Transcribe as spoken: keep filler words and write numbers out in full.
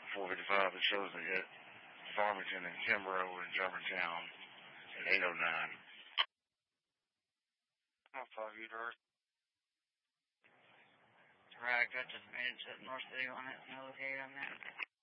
four fifty-five, it shows they hit Farmington and Kimbrough and Germantown at eight oh nine. I'll talk to you, Doris. Right, I just made it to North City on it. No located on that.